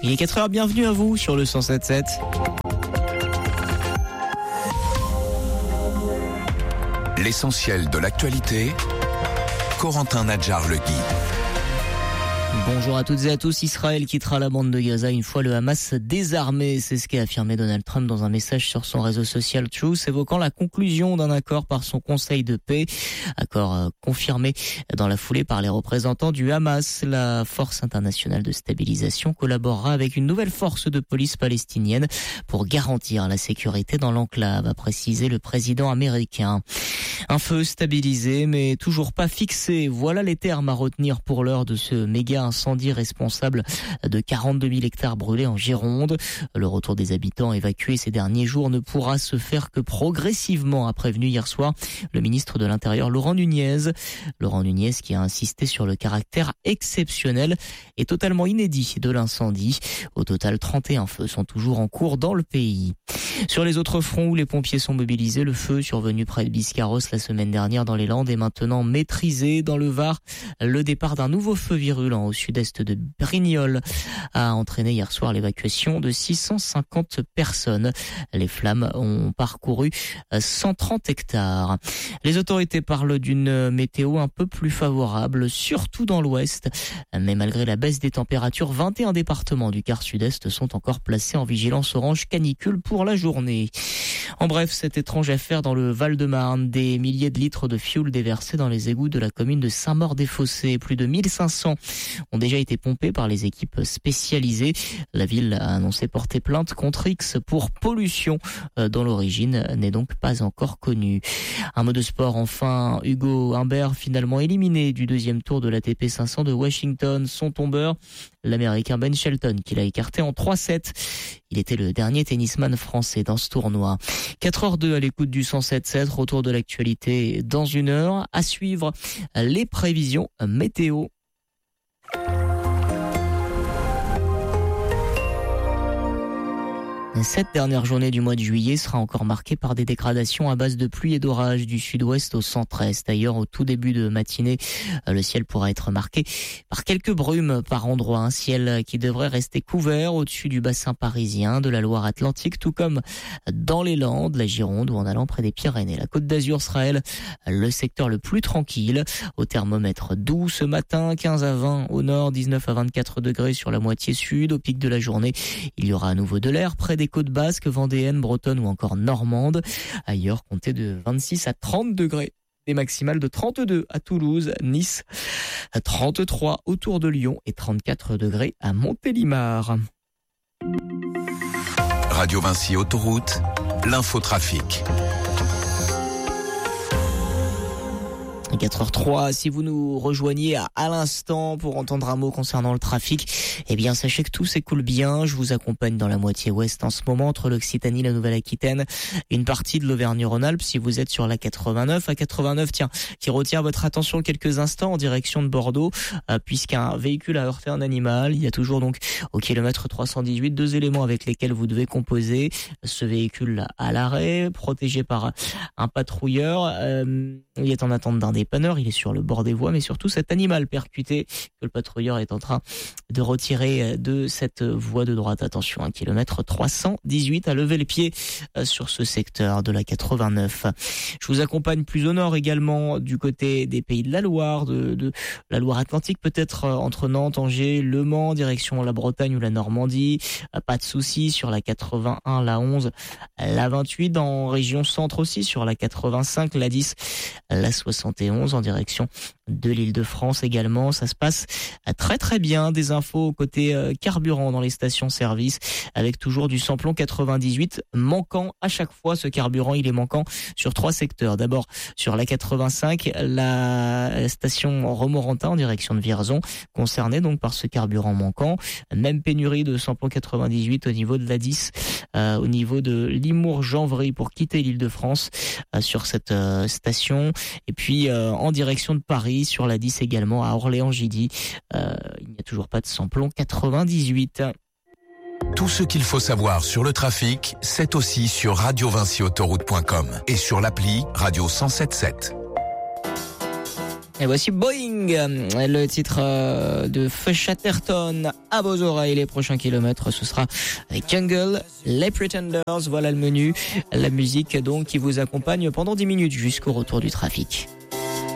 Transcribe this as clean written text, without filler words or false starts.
Il est 4h, bienvenue à vous sur le 107.7. L'essentiel de l'actualité, Corentin Nadjar-Le Guy. Bonjour à toutes et à tous. Israël quittera la bande de Gaza une fois le Hamas désarmé. C'est ce qu'a affirmé Donald Trump dans un message sur son réseau social Truth, évoquant la conclusion d'un accord par son conseil de paix. Accord confirmé dans la foulée par les représentants du Hamas. La force internationale de stabilisation collaborera avec une nouvelle force de police palestinienne pour garantir la sécurité dans l'enclave, a précisé le président américain. Un feu stabilisé mais toujours pas fixé. Voilà les termes à retenir pour l'heure de ce méga incendie responsable de 42 000 hectares brûlés en Gironde. Le retour des habitants évacués ces derniers jours ne pourra se faire que progressivement, a prévenu hier soir le ministre de l'Intérieur Laurent Nunez. Laurent Nunez qui a insisté sur le caractère exceptionnel et totalement inédit de l'incendie. Au total, 31 feux sont toujours en cours dans le pays. Sur les autres fronts où les pompiers sont mobilisés, le feu survenu près de Biscarrosse la semaine dernière dans les Landes est maintenant maîtrisé. Dans le Var, le départ d'un nouveau feu virulent au sud-est de Brignoles a entraîné hier soir l'évacuation de 650 personnes. Les flammes ont parcouru 130 hectares. Les autorités parlent d'une météo un peu plus favorable, surtout dans l'ouest. Mais malgré la baisse des températures, 21 départements du quart sud-est sont encore placés en vigilance orange canicule pour la journée. En bref, cette étrange affaire dans le Val-de-Marne, des milliers de litres de fioul déversés dans les égouts de la commune de Saint-Maur-des-Fossés. Plus de 1500 ont déjà été pompés par les équipes spécialisées. La ville a annoncé porter plainte contre X pour pollution dont l'origine n'est donc pas encore connue. Un mot de sport enfin, Hugo Humbert finalement éliminé du deuxième tour de l'ATP 500 de Washington. Son tombeur, l'Américain Ben Shelton, qui l'a écarté en 3-7. Il était le dernier tennisman français dans ce tournoi. 4h02 à l'écoute du 107.7, retour de l'actualité dans une heure. À suivre les prévisions météo. Cette dernière journée du mois de juillet sera encore marquée par des dégradations à base de pluie et d'orage du sud-ouest au centre-est. D'ailleurs, au tout début de matinée, le ciel pourra être marqué par quelques brumes par endroits. Un ciel qui devrait rester couvert au-dessus du bassin parisien, de la Loire-Atlantique, tout comme dans les Landes, la Gironde ou en allant près des Pyrénées. La Côte d'Azur sera, elle, le secteur le plus tranquille. Au thermomètre doux ce matin, 15 à 20 au nord, 19 à 24 degrés sur la moitié sud. Au pic de la journée, il y aura à nouveau de l'air près des côtes basques, vendéennes, bretonnes ou encore normandes. Ailleurs, comptez de 26 à 30 degrés. Des maximales de 32 à Toulouse, Nice, 33 autour de Lyon et 34 degrés à Montélimar. Radio Vinci Autoroute, l'infotrafic. 4h03, si vous nous rejoignez à l'instant pour entendre un mot concernant le trafic, eh bien sachez que tout s'écoule bien. Je vous accompagne dans la moitié ouest en ce moment entre l'Occitanie et la Nouvelle-Aquitaine, une partie de l'Auvergne-Rhône-Alpes. Si vous êtes sur la 89, qui retient votre attention quelques instants en direction de Bordeaux, puisqu'un véhicule a heurté un animal. Il y a toujours donc au kilomètre 318 deux éléments avec lesquels vous devez composer. Ce véhicule à l'arrêt, protégé par un patrouilleur. Il est en attente d'un dépanneur, il est sur le bord des voies, mais surtout cet animal percuté que le patrouilleur est en train de retirer de cette voie de droite. Attention, 1 kilomètre 318 à lever les pieds sur ce secteur de la 89. Je vous accompagne plus au nord également du côté des Pays de la Loire, de la Loire-Atlantique, peut-être entre Nantes, Angers, Le Mans, direction la Bretagne ou la Normandie. Pas de soucis sur la 81, la 11, la 28, en région centre aussi sur la 85, la 10, la 71 en direction de l'Île-de-France également. Ça se passe très très bien. Des infos côté carburant dans les stations-service avec toujours du samplon 98 manquant à chaque fois. Ce carburant, il est manquant sur 3 secteurs. D'abord sur la 85, la station Romorantin en direction de Vierzon, concernée donc par ce carburant manquant. Même pénurie de samplon 98 au niveau de la 10, au niveau de Limours-Janvry pour quitter l'Île-de-France sur cette station. Et puis en direction de Paris sur la 10 également à Orléans-Gidy. Il n'y a toujours pas de samplon 98. Tout ce qu'il faut savoir sur le trafic, c'est aussi sur radiovinciautoroute.com et sur l'appli Radio 107.7. Et voici Boeing, le titre de Feu Chatterton à vos oreilles. Les prochains kilomètres, ce sera avec Jungle, les Pretenders. Voilà le menu, la musique donc qui vous accompagne pendant 10 minutes jusqu'au retour du trafic.